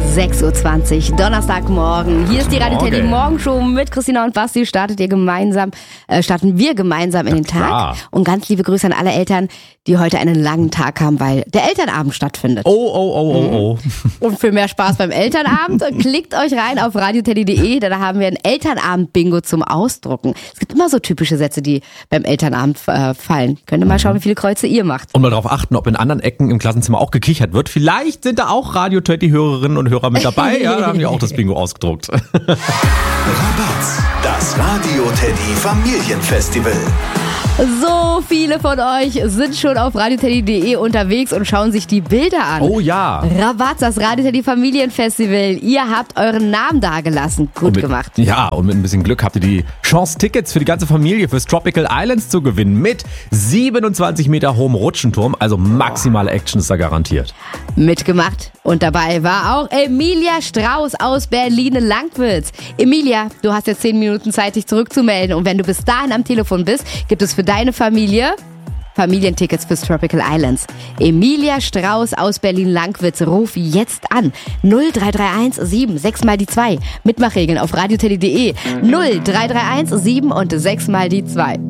6.20 Uhr, Donnerstagmorgen. Hier ist die Radio Teddy Morgenshow mit Christina und Basti. Starten wir gemeinsam in den Tag. Und ganz liebe Grüße an alle Eltern, die heute einen langen Tag haben, weil der Elternabend stattfindet. Oh. Und für mehr Spaß beim Elternabend, klickt euch rein auf radioteddy.de, da haben wir ein Elternabend-Bingo zum Ausdrucken. Es gibt immer so typische Sätze, die beim Elternabend fallen. Könnt ihr mal schauen, wie viele Kreuze ihr macht. Und mal darauf achten, ob in anderen Ecken im Klassenzimmer auch gekichert wird. Vielleicht sind da auch Radio Teddy-Hörerinnen und Hörer mit dabei. Ja, da haben die auch das Bingo ausgedruckt. Rabatz, das Radio Teddy Familienfestival. So viele von euch sind schon auf radioteddy.de unterwegs und schauen sich die Bilder an. Oh ja. Rabatz, das Radio Teddy Familienfestival. Ihr habt euren Namen dagelassen. Gut gemacht. Ja, und mit ein bisschen Glück habt ihr die Chance, Tickets für die ganze Familie fürs Tropical Islands zu gewinnen. Mit 27 Meter hohem Rutschenturm. Also maximale Action ist da garantiert. Mitgemacht. Und dabei war auch Emilia Strauß aus Berlin-Langwitz. Emilia, du hast jetzt 10 Minuten Zeit, dich zurückzumelden. Und wenn du bis dahin am Telefon bist, gibt es für deine Familie Familientickets fürs Tropical Islands. Emilia Strauß aus Berlin-Langwitz, ruf jetzt an. 0331 7 6 mal die 2. Mitmachregeln auf radioteddy.de. 0331 7 und 6 mal die 2.